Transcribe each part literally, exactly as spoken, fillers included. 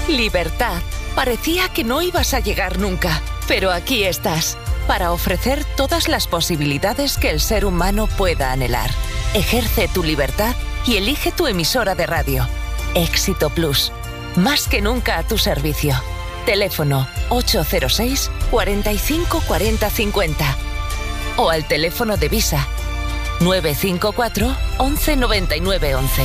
Libertad. Parecía que no ibas a llegar nunca, pero aquí estás, para ofrecer todas las posibilidades que el ser humano pueda anhelar. Ejerce tu libertad y elige tu emisora de radio. Éxito Plus. Más que nunca a tu servicio. Teléfono ocho cero seis, cuatro cinco cuatro cero cinco cero. O al teléfono de Visa nueve cinco cuatro, once noventa y nueve once.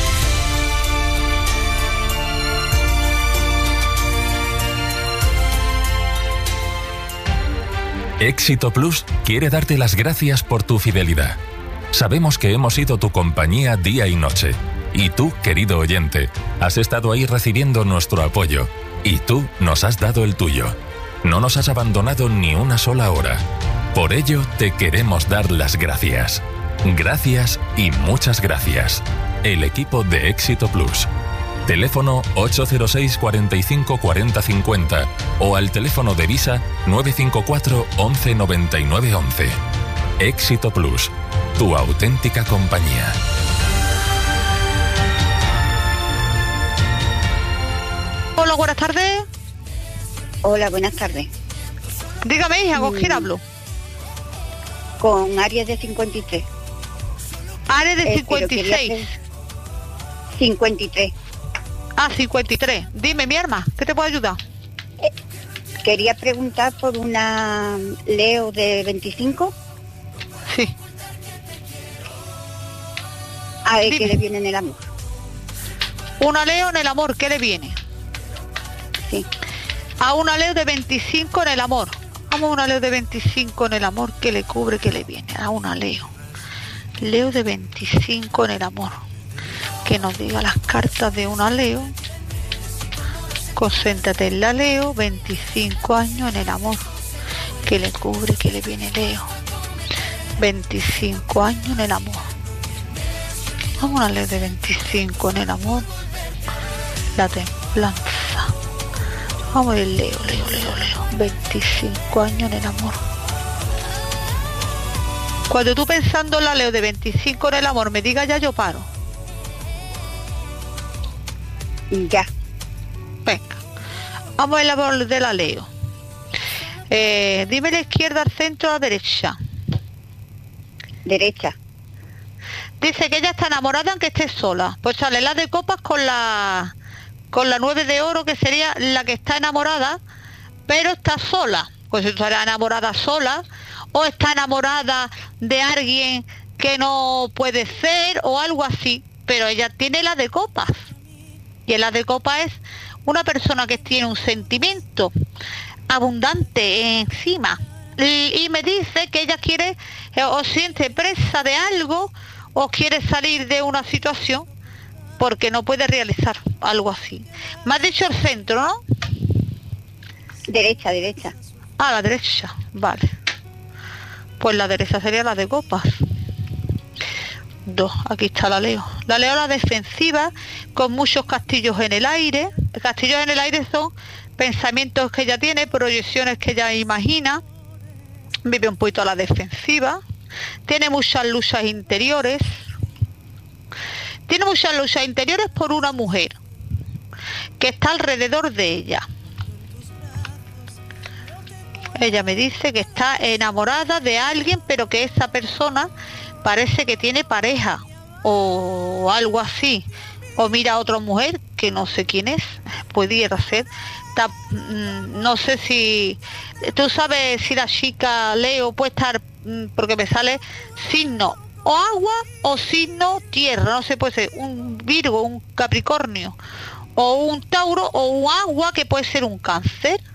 Éxito Plus quiere darte las gracias por tu fidelidad. Sabemos que hemos sido tu compañía día y noche. Y tú, querido oyente, has estado ahí recibiendo nuestro apoyo. Y tú nos has dado el tuyo. No nos has abandonado ni una sola hora. Por ello, te queremos dar las gracias. Gracias y muchas gracias. El equipo de Éxito Plus. Teléfono ocho cero seis, cuatro cinco cuatro cero cinco cero o al teléfono de Visa nueve cinco cuatro, once noventa y nueve once. Éxito Plus, tu auténtica compañía. Hola, buenas tardes. Hola, buenas tardes. Dígame, hija, ¿con quién hablo? Con Aries de cincuenta y tres. Aries de Eh, cincuenta y pero quería seis. pre- cincuenta y tres. Ah, cincuenta y tres. Dime, mi arma, ¿qué te puedo ayudar? Quería preguntar por una Leo de veinticinco. Sí. A ver Dime. qué le viene en el amor. Una Leo en el amor, ¿qué le viene? Sí. A una Leo de veinticinco en el amor. Vamos a una Leo de veinticinco en el amor, ¿qué le cubre, qué le viene? A una Leo. Leo de veinticinco en el amor. Que nos diga las cartas de una Leo. Concéntrate en la Leo, veinticinco años en el amor. Que le cubre, que le viene Leo. veinticinco años en el amor. Vamos a una Leo de veinticinco en el amor. La templanza. Vamos a ver Leo, Leo, Leo, Leo. veinticinco años en el amor. Cuando tú pensando en la Leo de veinticinco en el amor me digas ya, yo paro. Ya. Venga, vamos a la de la Leo. Eh, dime la izquierda, al centro, a la derecha. Derecha. Dice que ella está enamorada aunque esté sola. Pues sale la de copas con la con la nueve de oro, que sería la que está enamorada, pero está sola. Pues estará enamorada sola, o está enamorada de alguien que no puede ser, o algo así. Pero ella tiene la de copas. Y el as de copas es una persona que tiene un sentimiento abundante encima. Y, y me dice que ella quiere, eh, o siente presa de algo, o quiere salir de una situación, porque no puede realizar algo así. Me has dicho el centro, ¿no? Derecha, derecha. Ah, la derecha, vale. Pues la derecha sería la de copas. Dos, aquí está la Leo. La Leo, la defensiva, con muchos castillos en el aire. Castillos en el aire son pensamientos que ella tiene, proyecciones que ella imagina. Vive un poquito a la defensiva. Tiene muchas luchas interiores. Tiene muchas luchas interiores por una mujer que está alrededor de ella. Ella me dice que está enamorada de alguien, pero que esa persona parece que tiene pareja o algo así, o mira a otra mujer que no sé quién es, pudiera ser. Ta, no sé si tú sabes si la chica Leo puede estar, porque me sale signo o agua o signo tierra, no sé, puede ser un Virgo, un Capricornio, o un Tauro, o un agua, que puede ser un Cáncer.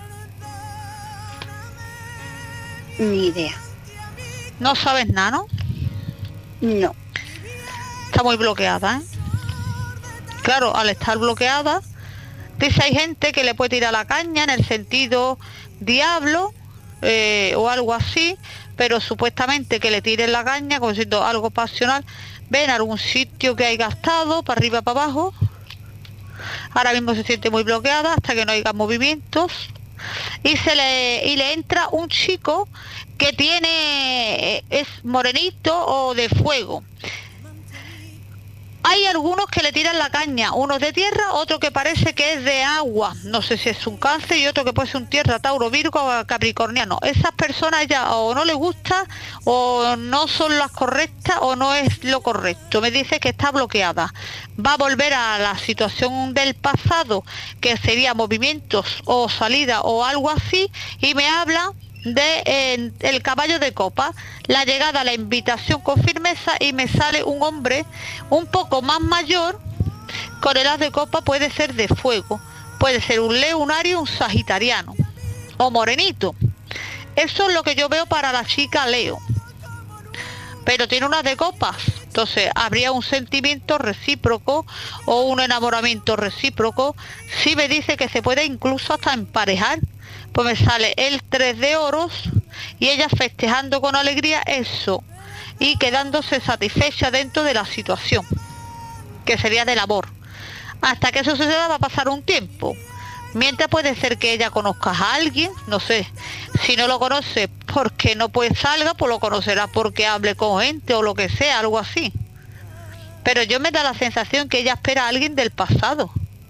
Ni idea. No sabes nada, ¿no? No. Está muy bloqueada, ¿eh? Claro, al estar bloqueada, dice, hay gente que le puede tirar la caña en el sentido diablo, eh, o algo así, pero supuestamente que le tiren la caña, como siendo algo pasional, ven a algún sitio que hay gastado, para arriba, para abajo. Ahora mismo se siente muy bloqueada hasta que no haya movimientos. Y se le y le entra un chico que tiene, es morenito o de fuego. Hay algunos que le tiran la caña, uno de tierra, otro que parece que es de agua, no sé si es un Cáncer, y otro que puede ser un Tierra, Tauro, Virgo o Capricorniano. Esas personas ya o no les gusta, o no son las correctas, o no es lo correcto. Me dice que está bloqueada. Va a volver a la situación del pasado, que sería movimientos o salida o algo así, y me habla de eh, el caballo de copa, la llegada, la invitación con firmeza, y me sale un hombre un poco más mayor con el as de copa. Puede ser de fuego, puede ser un Leo, un Aries, un Sagitariano o morenito. Eso es lo que yo veo para la chica Leo, pero tiene unas de copas, entonces habría un sentimiento recíproco o un enamoramiento recíproco. Si me dice que se puede incluso hasta emparejar, pues me sale el tres de oros y ella festejando con alegría eso y quedándose satisfecha dentro de la situación, que sería del amor. Hasta que eso suceda va a pasar un tiempo. Mientras puede ser que ella conozca a alguien, no sé, si no lo conoce porque no pues salga, pues lo conocerá porque hable con gente o lo que sea, algo así. Pero yo me da la sensación que ella espera a alguien del pasado,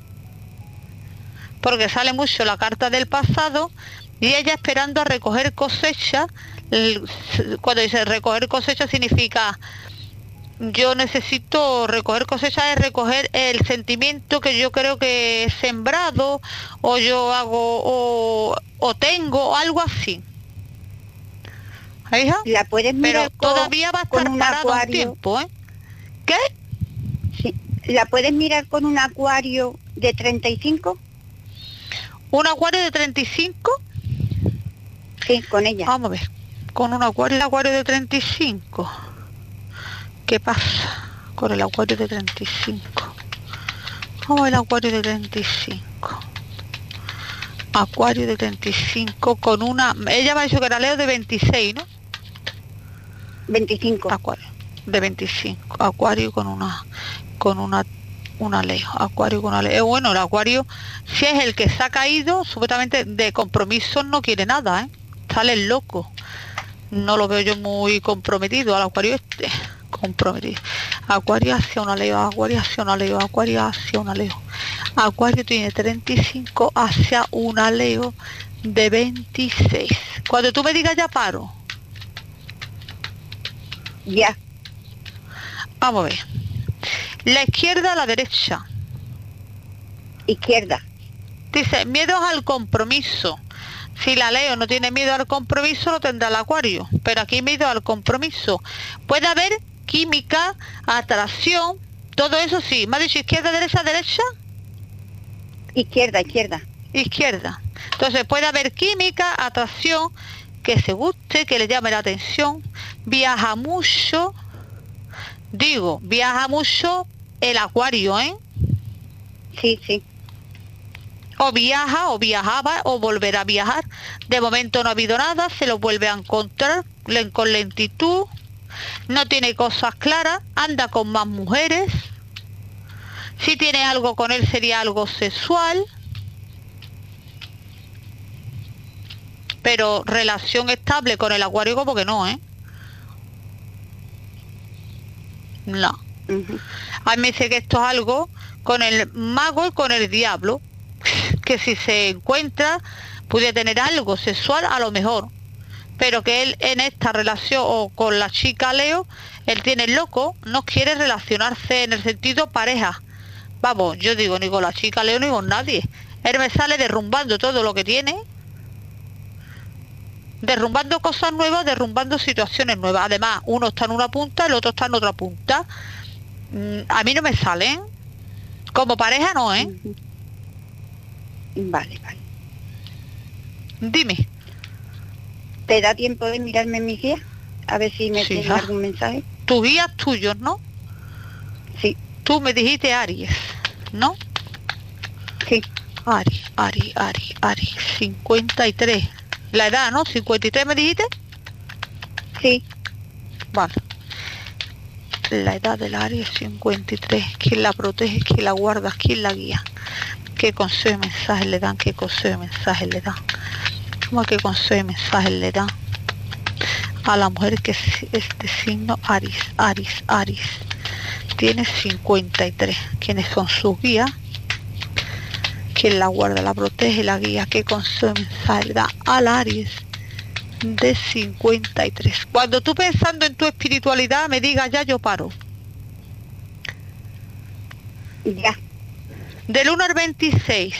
porque sale mucho la carta del pasado y ella esperando a recoger cosecha. Cuando dice recoger cosecha significa yo necesito recoger cosecha, es recoger el sentimiento que yo creo que he sembrado, o yo hago, o, o tengo, o algo así. ¿Hija? La puedes mirar. Pero con, todavía va a estar parado un tiempo, ¿eh? ¿Qué? Sí. ¿La puedes mirar con un acuario de treinta y cinco? ¿Un acuario de treinta y cinco? Sí, con ella. Vamos a ver. Con un acuario, un acuario de treinta y cinco. ¿Qué pasa con el acuario de treinta y cinco? Vamos a ver el acuario de treinta y cinco. Acuario de treinta y cinco con una... Ella me ha dicho que era Leo de veintiséis, ¿no? veinticinco. Acuario de veinticinco. Acuario con una... Con una... Una Leo. Acuario con una Leo. Eh, bueno, el acuario, si es el que se ha caído, supuestamente de compromiso no quiere nada, ¿eh? Sale el loco. No lo veo yo muy comprometido al acuario este. Comprometido. Acuario hacia una Leo, Acuario hacia una Leo, Acuario hacia una Leo. Acuario tiene treinta y cinco hacia una Leo de veintiséis. Cuando tú me digas ya paro. Ya. Vamos a ver. La izquierda a la derecha. Izquierda. Dice, miedos al compromiso. Si la Leo no tiene miedo al compromiso, lo tendrá el acuario. Pero aquí miedo al compromiso. Puede haber química, atracción, todo eso sí. ¿Me ha dicho izquierda, derecha, derecha? Izquierda, izquierda. Izquierda. Entonces puede haber química, atracción, que se guste, que le llame la atención. Viaja mucho. Digo, viaja mucho el acuario, ¿eh? Sí, sí. O viaja, o viajaba, o volverá a viajar. De momento no ha habido nada, se lo vuelve a encontrar con lentitud. No tiene cosas claras, anda con más mujeres. Si tiene algo con él sería algo sexual. Pero relación estable con el acuario como que no, ¿eh? No. Uh-huh. A mí me dice que esto es algo con el mago y con el diablo, que si se encuentra puede tener algo sexual a lo mejor, pero que él en esta relación o con la chica Leo, él tiene el loco, no quiere relacionarse en el sentido pareja. Vamos, yo digo, ni con la chica Leo ni con nadie. Él me sale derrumbando todo lo que tiene, derrumbando cosas nuevas, derrumbando situaciones nuevas. Además, uno está en una punta, el otro está en otra punta. A mí no me salen. Como pareja no, ¿eh? Vale, vale. Dime. ¿Te da tiempo de mirarme mis guías? A ver si me sí, tienes algún mensaje. Tus guías tuyos, ¿no? Sí. Tú me dijiste Aries, ¿no? Sí. Aries, Aries, Aries, Aries. cincuenta y tres. La edad, ¿no? cincuenta y tres me dijiste. Sí. Vale. La edad del Aries cincuenta y tres. ¿Quién la protege? ¿Quién la guarda? ¿Quién la guía? ¿Qué consejo y mensajes le dan? ¿Qué consejo y mensajes le dan? ¿Cómo que consejo y mensajes le dan a la mujer que es este signo Aries, Aries, Aries? tiene cincuenta y tres. ¿Quiénes son sus guías? ¿Quién la guarda, la protege, la guía? ¿Qué consejo da al Aries de cincuenta y tres? Cuando tú pensando en tu espiritualidad me digas ya, yo paro. Ya. Del uno al veintiséis.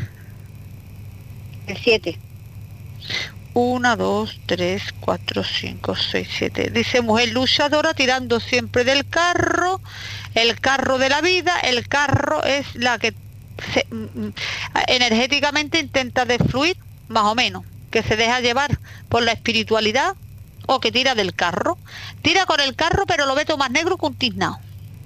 El siete. uno, dos, tres, cuatro, cinco, seis, siete. Dice mujer luchadora tirando siempre del carro, el carro de la vida. El carro es la que se, mm, energéticamente intenta de fluir, más o menos, que se deja llevar por la espiritualidad o que tira del carro. Tira con el carro, pero lo ve todo más negro que un tiznado.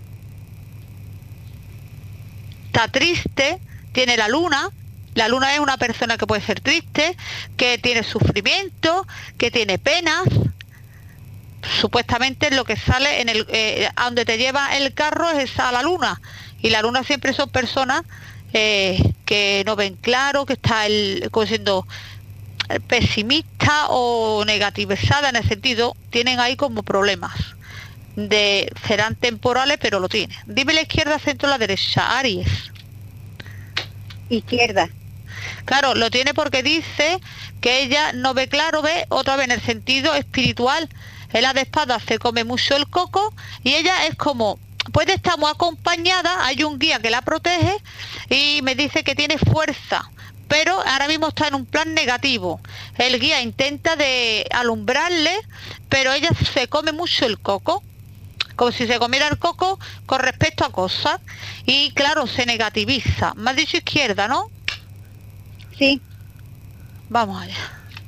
Está triste, tiene la luna. La luna es una persona que puede ser triste, que tiene sufrimiento, que tiene penas. Supuestamente lo que sale en el eh, a donde te lleva el carro es a la luna, y la luna siempre son personas eh, que no ven claro, que está el, como siendo pesimista o negativizada, en el sentido, tienen ahí como problemas de serán temporales, pero lo tienen. Dime la izquierda, centro, la derecha, Aries. Izquierda. Claro, lo tiene porque dice que ella no ve claro, ve otra vez en el sentido espiritual. En la de espadas se come mucho el coco y ella es como, puede estar muy acompañada, hay un guía que la protege y me dice que tiene fuerza, pero ahora mismo está en un plan negativo. El guía intenta de alumbrarle, pero ella se come mucho el coco, como si se comiera el coco con respecto a cosas, y claro, se negativiza. Me has dicho izquierda, ¿no? Sí. Vamos allá.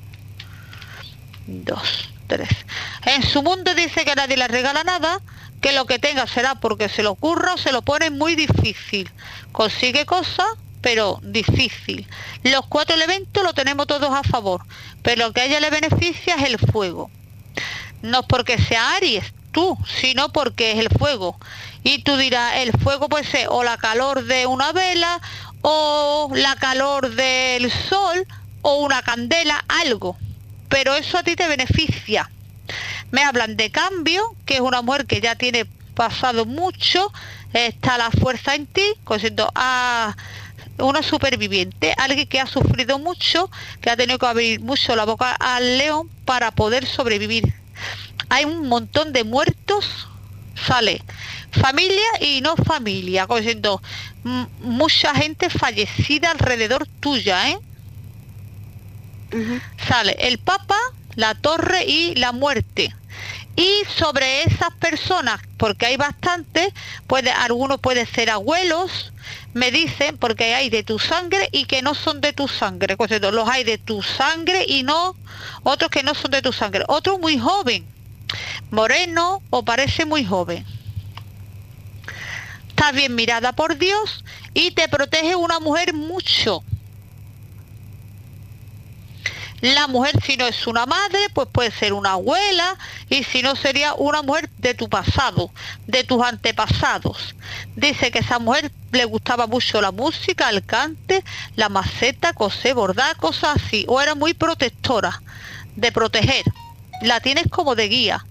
Dos, tres. En su mundo dice que nadie le regala nada, que lo que tenga será porque se lo ocurra o se lo pone muy difícil. Consigue cosas, pero difícil. Los cuatro elementos lo tenemos todos a favor, pero lo que a ella le beneficia es el fuego. No es porque sea Aries, tú, sino porque es el fuego. Y tú dirás, el fuego puede ser o la calor de una vela, o la calor del sol, o una candela, algo. Pero eso a ti te beneficia. Me hablan de cambio, que es una mujer que ya tiene pasado mucho, está la fuerza en ti, siendo a una superviviente, alguien que ha sufrido mucho, que ha tenido que abrir mucho la boca al león para poder sobrevivir. Hay un montón de muertos, sale familia y no familia, como diciendo m- mucha gente fallecida alrededor tuya, ¿eh? Uh-huh. Sale el Papa, la torre y la muerte. Y sobre esas personas, porque hay bastantes, puede, algunos pueden ser abuelos, me dicen, porque hay de tu sangre y que no son de tu sangre, pues los hay de tu sangre y no, otros que no son de tu sangre, otro muy joven, moreno o parece muy joven. Estás bien mirada por Dios y te protege una mujer mucho. La mujer, si no es una madre, pues puede ser una abuela, y si no sería una mujer de tu pasado, de tus antepasados. Dice que a esa mujer le gustaba mucho la música, el cante, la maceta, coser, bordar, cosas así, o era muy protectora, de proteger. La tienes como de guía.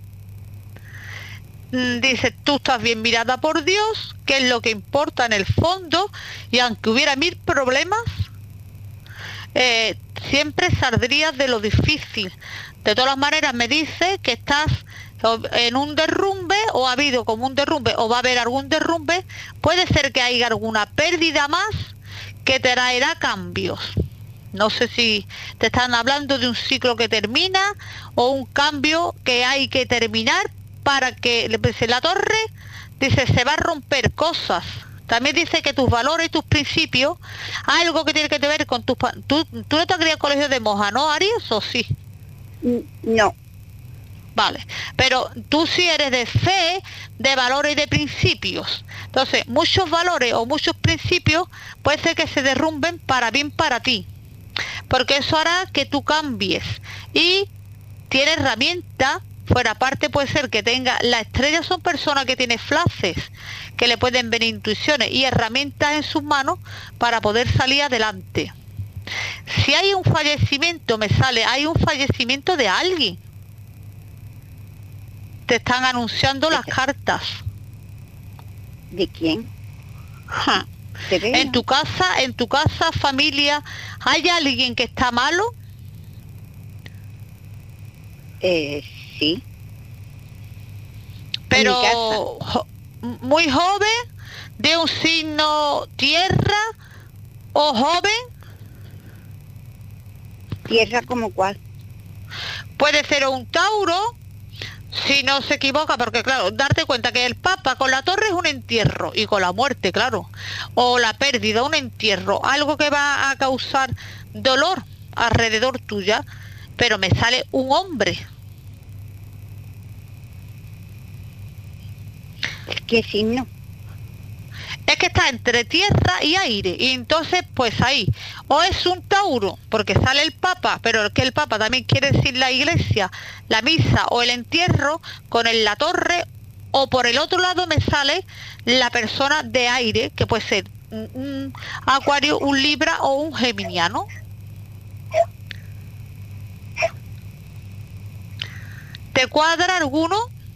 Dice, tú estás bien mirada por Dios, que es lo que importa en el fondo, y aunque hubiera mil problemas, Eh, siempre saldrías de lo difícil. De todas maneras me dice que estás en un derrumbe, o ha habido como un derrumbe, o va a haber algún derrumbe. Puede ser que haya alguna pérdida más que te traerá cambios. No sé si te están hablando de un ciclo que termina o un cambio que hay que terminar para que, dice la torre, dice se va a romper cosas. También dice que tus valores y tus principios, algo que tiene que ver con tus... Tú, tú no te has criado en colegio de monja, ¿no, Aries, o sí? No. Vale, pero tú sí eres de fe, de valores y de principios. Entonces, muchos valores o muchos principios puede ser que se derrumben para bien para ti, porque eso hará que tú cambies y tienes herramientas. Fuera parte puede ser que tenga, las estrellas son personas que tienen flashes, que le pueden venir intuiciones y herramientas en sus manos para poder salir adelante. Si hay un fallecimiento, me sale, hay un fallecimiento de alguien. Te están anunciando las cartas. ¿De quién? Ja. ¿De veras? En tu casa, en tu casa, familia, ¿hay alguien que está malo? Eh, sí. Pero En mi casa. jo- muy joven, de un signo tierra o joven, ¿Tierra como cuál? puede ser un Tauro, si no se equivoca, porque claro, darte cuenta que el Papa con la torre es un entierro y con la muerte, claro, o la pérdida, un entierro, algo que va a causar dolor alrededor tuya, pero me sale un hombre. ¿Qué signo? Es que está entre tierra y aire, y entonces pues ahí, o es un Tauro, porque sale el Papa, pero es que el Papa también quiere decir la iglesia, la misa o el entierro, con el, la torre, o por el otro lado me sale la persona de aire, que puede ser un, un Acuario, un Libra o un Geminiano. ¿Te cuadra alguno?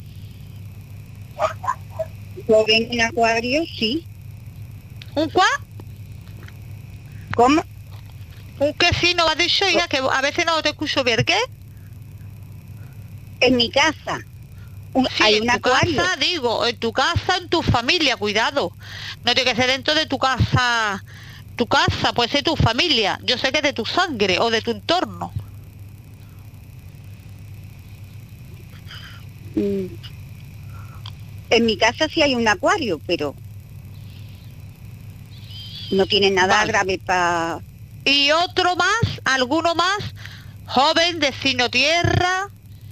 Joven en Acuario, sí. ¿Un cuá? ¿Cómo? ¿Un qué signo has dicho, hija? Que a veces no te escucho bien. ¿Qué? En mi casa. Un- Sí, hay en un tu acuario. casa, digo, en tu casa, en tu familia, cuidado. No tiene que ser dentro de tu casa. Tu casa puede ser tu familia. Yo sé que es de tu sangre o de tu entorno. Mm. En mi casa sí hay un acuario, pero no tiene nada Vale. grave para... Y otro más, alguno más, joven de signo tierra.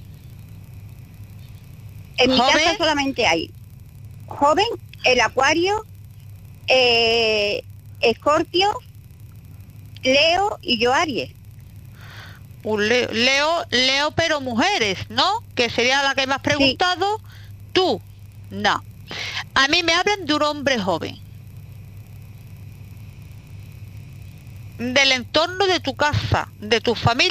En mi ¿Joven? casa solamente hay joven, el acuario, eh, Escorpio, Leo y yo Aries. Un Leo, Leo, Leo, pero mujeres, ¿no? Que sería la que me has preguntado. Tú, no. A mí me hablan de un hombre joven. Del entorno de tu casa, de tu familia.